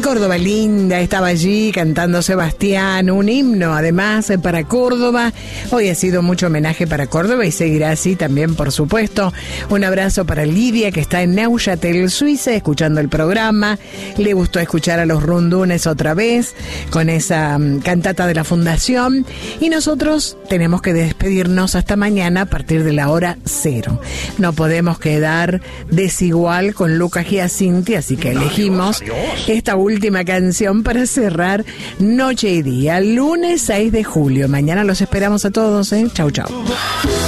Córdoba linda estaba allí cantando Sebastián, un himno además para Córdoba. Hoy ha sido mucho homenaje para Córdoba y seguirá así también, por supuesto. Un abrazo para Lidia, que está en Neuchâtel, Suiza, escuchando el programa. Le gustó escuchar a los Rundunes otra vez con esa cantata de la Fundación. Y nosotros tenemos que despedirnos hasta mañana a partir de la hora 0. No podemos quedar desigual con Lucas Giacinti, así que elegimos esta última canción para cerrar Noche y Día, lunes 6 de julio. Mañana los esperamos a todos, ¿eh? Chau, chau.